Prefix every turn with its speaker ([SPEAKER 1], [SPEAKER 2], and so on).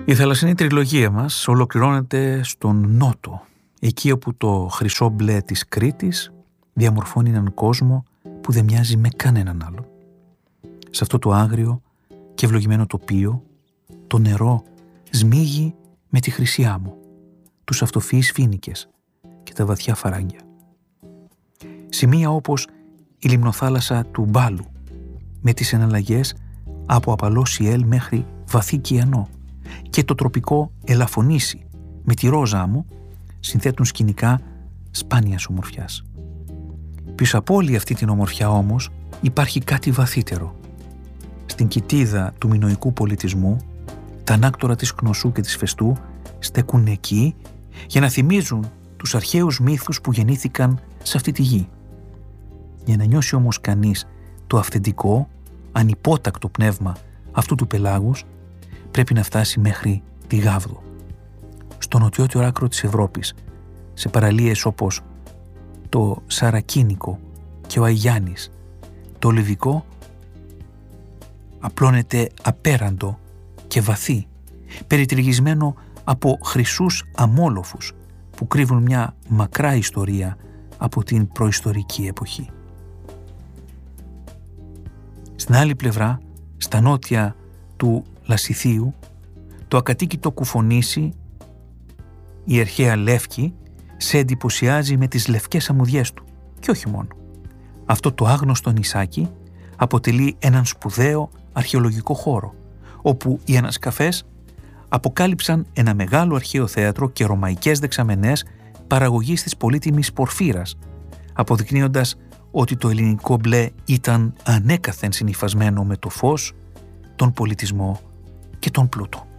[SPEAKER 1] Η θαλασσινή τριλογία μας ολοκληρώνεται στον Νότο, εκεί όπου το χρυσό μπλε της Κρήτης διαμορφώνει έναν κόσμο που δεν μοιάζει με κανέναν άλλο. Σε αυτό το άγριο και ευλογημένο τοπίο, το νερό σμίγει με τη χρυσή άμμο, τους αυτοφυείς φοίνικες και τα βαθιά φαράγγια. Σημεία όπως η λιμνοθάλασσα του Μπάλου, με τις εναλλαγές από απαλό Σιέλ μέχρι βαθύ Κιανό, και το τροπικό Ελαφωνήσι με τη ρόζα άμμο συνθέτουν σκηνικά σπάνιας ομορφιάς. Πίσω από όλη αυτή την ομορφιά όμως υπάρχει κάτι βαθύτερο. Στην κοιτίδα του μινωικού πολιτισμού, τα ανάκτορα της Κνωσού και της Φεστού στέκουν εκεί για να θυμίζουν τους αρχαίους μύθους που γεννήθηκαν σε αυτή τη γη. Για να νιώσει όμως κανείς το αυθεντικό, ανυπότακτο πνεύμα αυτού του πελάγους, πρέπει να φτάσει μέχρι τη Γάβδο, στο νοτιότιο άκρο της Ευρώπης, σε παραλίες όπως το Σαρακίνικο και ο Αγιάννης. Το Λιβικό απλώνεται απέραντο και βαθύ, περιτριγισμένο από χρυσούς αμόλοφους που κρύβουν μια μακρά ιστορία από την προϊστορική εποχή. Στην άλλη πλευρά, στα νότια του Λασιθίου, το ακατοίκητο Κουφονήσι, η αρχαία Λεύκη, σε εντυπωσιάζει με τις λευκές αμμουδιές του. Και όχι μόνο. Αυτό το άγνωστο νησάκι αποτελεί έναν σπουδαίο αρχαιολογικό χώρο, όπου οι ανασκαφές αποκάλυψαν ένα μεγάλο αρχαίο θέατρο και ρωμαϊκές δεξαμενές παραγωγής της πολύτιμης πορφύρας, αποδεικνύοντας ότι το ελληνικό μπλε ήταν ανέκαθεν συνυφασμένο με το φως, τον πολιτισμό και τον πλούτο.